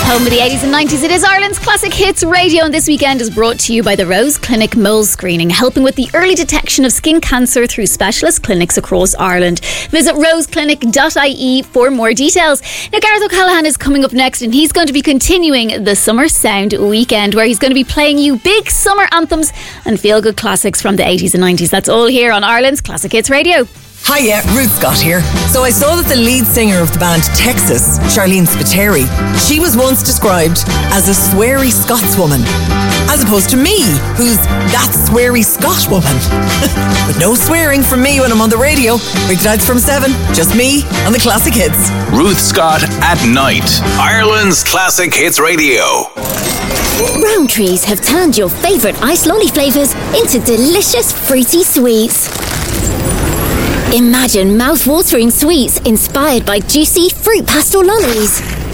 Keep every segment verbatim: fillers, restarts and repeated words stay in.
home of the eighties and nineties. It is Ireland's Classic Hits Radio, and this weekend is brought to you by the Rose Clinic Mole Screening, helping with the early detection of skin cancer through specialist clinics across Ireland. Visit rose clinic dot I E for more details. Now, Gareth O'Callaghan is coming up next, and he's going to be continuing the Summer Sound Weekend, where he's going to be playing you big summer anthems and feel-good classics from the eighties and nineties. That's all here on Ireland's Classic Hits Radio. Hiya, Ruth Scott here. So I saw that the lead singer of the band Texas, Charlene Spiteri, she was once described as a sweary Scotswoman, as opposed to me, who's that sweary Scot woman. But no swearing from me when I'm on the radio. Weeknights from seven, just me and the Classic Hits. Ruth Scott at night. Ireland's Classic Hits Radio. Rowntree's have turned your favourite ice lolly flavours into delicious fruity sweets. Imagine mouth-watering sweets inspired by juicy fruit pastel lollies.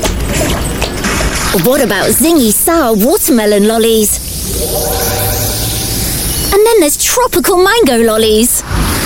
Or what about zingy sour watermelon lollies? And then there's tropical mango lollies.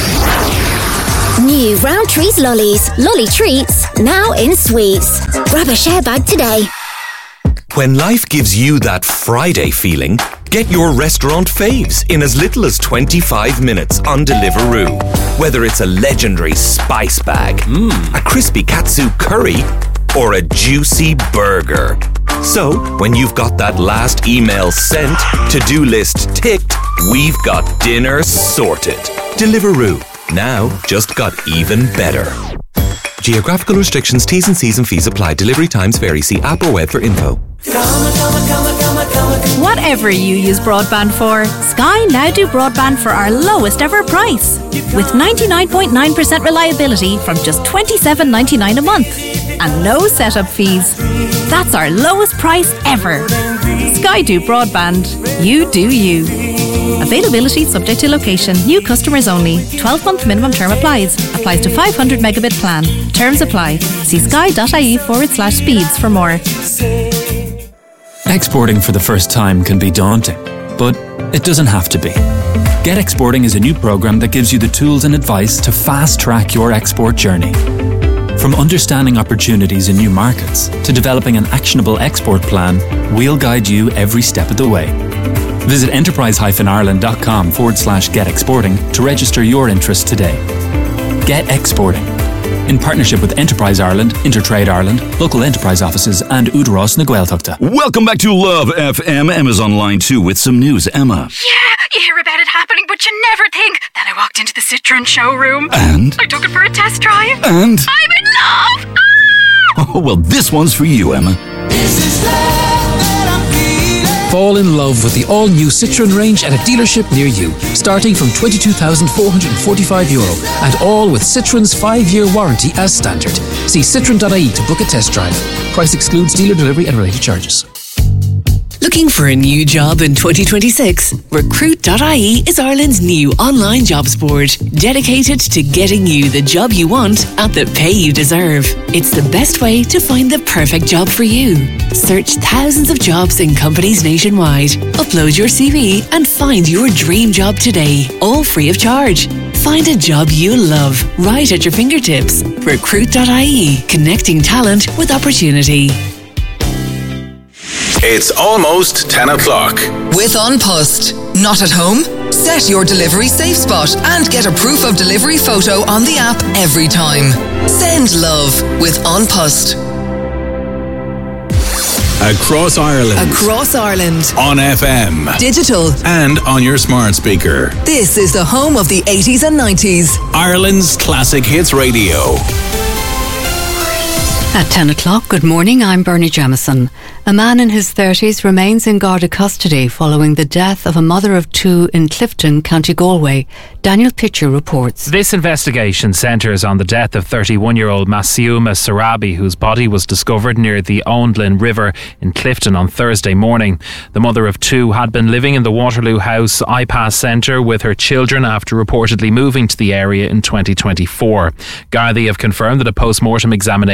New Rowntree's lollies, lolly treats, now in sweets. Grab a share bag today. When life gives you that Friday feeling, get your restaurant faves in as little as twenty-five minutes on Deliveroo. Whether it's a legendary spice bag, mm. a crispy katsu curry, or a juicy burger. So, when you've got that last email sent, to-do list ticked, we've got dinner sorted. Deliveroo. Now, just got even better. Geographical restrictions, T's and C's and fees apply. Delivery times vary. See app or web for info. Whatever you use broadband for, Sky now do broadband for our lowest ever price. With ninety-nine point nine percent reliability from just twenty-seven ninety-nine a month. And no setup fees. That's our lowest price ever. Sky do broadband. You do you. Availability subject to location. New customers only. twelve month minimum term applies. Applies to five hundred megabit plan. Terms apply. See sky.ie forward slash speeds for more. Exporting for the first time can be daunting, but it doesn't have to be. Get Exporting is a new program that gives you the tools and advice to fast-track your export journey. From understanding opportunities in new markets to developing an actionable export plan, we'll guide you every step of the way. Visit enterprise-ireland.com forward slash get exporting to register your interest today. Get Exporting. In partnership with Enterprise Ireland, Intertrade Ireland, local enterprise offices and Údarás na Gaeltachta. Welcome back to Love F M. Emma's on line two with some news. Emma. Yeah, you hear about it happening, but you never think. Then I walked into the Citroen showroom. And? I took it for a test drive. And? I'm in love! Ah! Oh, well, this one's for you, Emma. This is love that I'm feeling. Fall in love with the all-new Citroen range at a dealership near you, starting from twenty-two thousand four hundred forty-five euro, and all with Citroen's five-year warranty as standard. See citroen dot I E to book a test drive. Price excludes dealer delivery and related charges. Looking for a new job in twenty twenty-six? recruit dot I E is Ireland's new online jobs board, dedicated to getting you the job you want at the pay you deserve. It's the best way to find the perfect job for you. Search thousands of jobs in companies nationwide. Upload your C V and find your dream job today, all free of charge. Find a job you love right at your fingertips. recruit dot I E, connecting talent with opportunity. It's almost ten o'clock. With An Post. Not at home? Set your delivery safe spot and get a proof of delivery photo on the app every time. Send love with An Post. Across Ireland. Across Ireland. On F M. Digital. And on your smart speaker. This is the home of the eighties and nineties. Ireland's Classic Hits Radio. At ten o'clock, good morning, I'm Bernie Jamieson. A man in his thirties remains in Garda custody following the death of a mother of two in Clifton, County Galway. Daniel Pitcher reports. This investigation centres on the death of thirty-one-year-old Masiuma Sarabi, whose body was discovered near the Oundlin River in Clifton on Thursday morning. The mother of two had been living in the Waterloo House I PAS Centre with her children after reportedly moving to the area in twenty twenty-four. Gardaí have confirmed that a post-mortem examination has been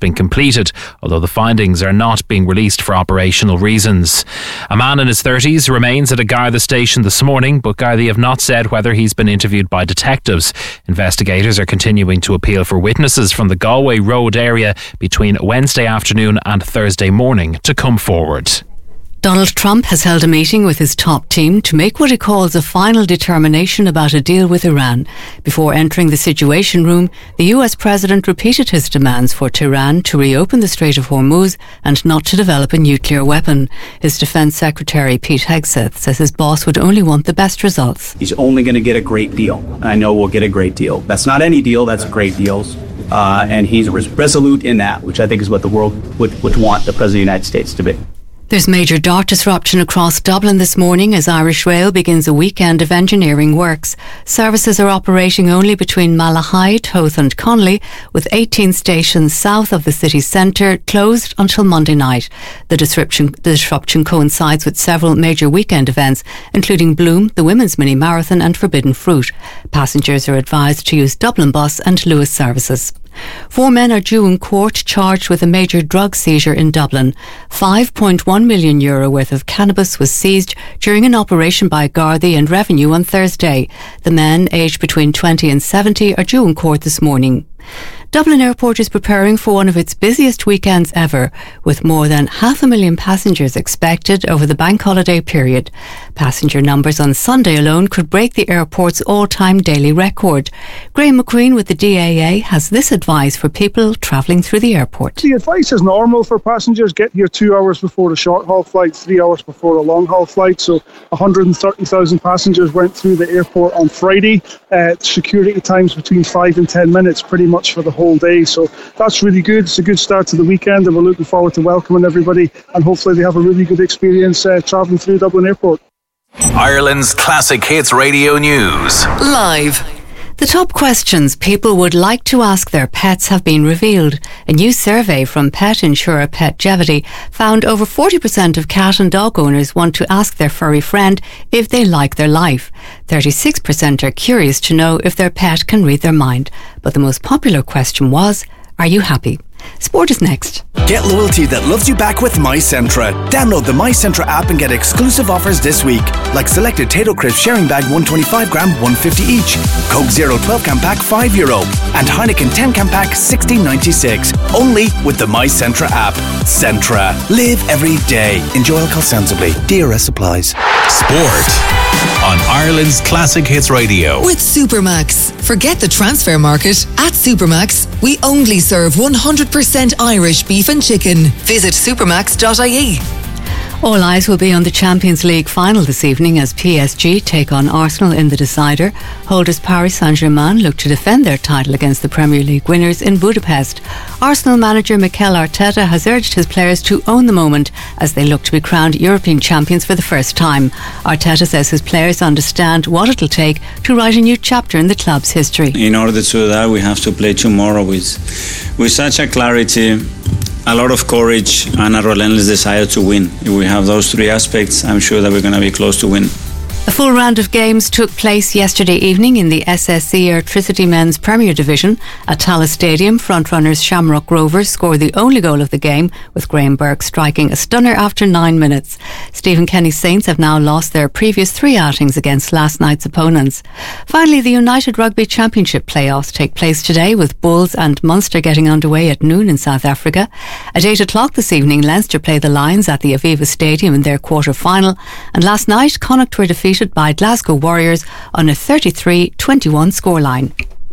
been completed, although the findings are not being released for operational reasons. A man in his thirties remains at a Garda station this morning, but Garda have not said whether he's been interviewed by detectives. Investigators are continuing to appeal for witnesses from the Galway Road area between Wednesday afternoon and Thursday morning to come forward. Donald Trump has held a meeting with his top team to make what he calls a final determination about a deal with Iran. Before entering the Situation Room, the U S president repeated his demands for Tehran to reopen the Strait of Hormuz and not to develop a nuclear weapon. His defence secretary, Pete Hegseth, says his boss would only want the best results. He's only going to get a great deal. I know we'll get a great deal. That's not any deal, that's great deals. Uh, and he's res- resolute in that, which I think is what the world would, would want the President of the United States to be. There's major dart disruption across Dublin this morning as Irish Rail begins a weekend of engineering works. Services are operating only between Malahide, Howth and Connolly, with eighteen stations south of the city centre closed until Monday night. The disruption, the disruption coincides with several major weekend events, including Bloom, the Women's Mini Marathon and Forbidden Fruit. Passengers are advised to use Dublin Bus and Lewis services. Four men are due in court charged with a major drug seizure in Dublin. five point one million euro worth of cannabis was seized during an operation by Gardaí and Revenue on Thursday. The men, aged between twenty and seventy, are due in court this morning. Dublin Airport is preparing for one of its busiest weekends ever, with more than half a million passengers expected over the bank holiday period. Passenger numbers on Sunday alone could break the airport's all-time daily record. Graham McQueen with the D A A has this advice for people travelling through the airport. The advice is normal for passengers. Get here two hours before the short-haul flight, three hours before the long-haul flight. So one hundred thirty thousand passengers went through the airport on Friday. Uh, security times between five and ten minutes pretty much for the whole day, so that's really good. It's a good start to the weekend and we're looking forward to welcoming everybody and hopefully they have a really good experience uh, travelling through Dublin Airport. Ireland's Classic Hits Radio News. Live. The top questions people would like to ask their pets have been revealed. A new survey from pet insurer Petgevity found over forty percent of cat and dog owners want to ask their furry friend if they like their life. thirty-six percent are curious to know if their pet can read their mind. But the most popular question was, are you happy? Sport is next. Get loyalty that loves you back with MyCentra. Download the MyCentra app and get exclusive offers this week, like selected Tato Crisp sharing bag one twenty-five gram, one fifty each, Coke Zero twelve can pack five euro, and Heineken ten can pack sixteen ninety-six. Only with the MyCentra app. Centra. Live every day. Enjoy alcohol sensibly. D R S applies. Sport on Ireland's Classic Hits Radio. With Supermax. Forget the transfer market. At Supermax, we only serve one hundred percent Irish beef and chicken. Visit supermax dot I E. All eyes will be on the Champions League final this evening as P S G take on Arsenal in the decider. Holders Paris Saint-Germain look to defend their title against the Premier League winners in Budapest. Arsenal manager Mikel Arteta has urged his players to own the moment as they look to be crowned European champions for the first time. Arteta says his players understand what it'll take to write a new chapter in the club's history. In order to do that, we have to play tomorrow with, with such a clarity, a lot of courage and a relentless desire to win. If we have those three aspects, I'm sure that we're going to be close to win. A full round of games took place yesterday evening in the S S E Airtricity Men's Premier Division. At Tallaght Stadium, frontrunners Shamrock Rovers scored the only goal of the game, with Graham Burke striking a stunner after nine minutes. Stephen Kenny Saints have now lost their previous three outings against last night's opponents. Finally, the United Rugby Championship playoffs take place today, with Bulls and Munster getting underway at noon in South Africa. At eight o'clock this evening, Leinster play the Lions at the Aviva Stadium in their quarter-final. And last night, Connacht were defeated by Glasgow Warriors on a thirty-three twenty-one scoreline.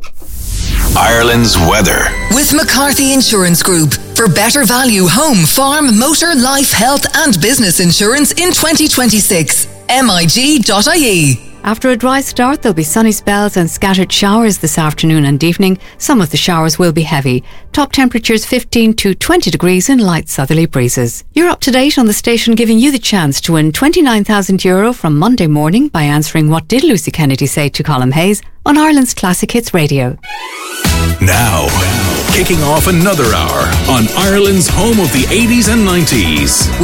Ireland's weather. With McCarthy Insurance Group. For better value home, farm, motor, life, health and business insurance in twenty twenty-six. M I G dot I E. After a dry start, there'll be sunny spells and scattered showers this afternoon and evening. Some of the showers will be heavy. Top temperatures fifteen to twenty degrees in light southerly breezes. You're up to date on the station, giving you the chance to win twenty-nine thousand euro from Monday morning by answering What Did Lucy Kennedy Say to Colm Hayes on Ireland's Classic Hits Radio. Now, kicking off another hour on Ireland's home of the eighties and nineties.